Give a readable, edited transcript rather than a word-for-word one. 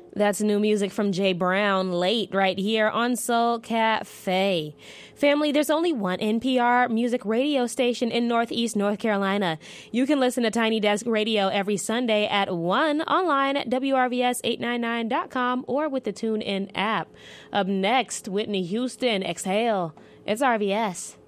That's new music from Jay Brown, Late, right here on Soul Cafe. Family, there's only one NPR music radio station in Northeast North Carolina. You can listen to Tiny Desk Radio every Sunday at 1 online at WRVS899.com or with the TuneIn app. Up next, Whitney Houston, Exhale. It's RVS.